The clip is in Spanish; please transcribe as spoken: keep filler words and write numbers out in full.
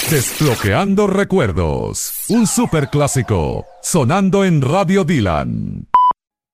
Desbloqueando recuerdos. Un superclásico sonando en Radio Dylan.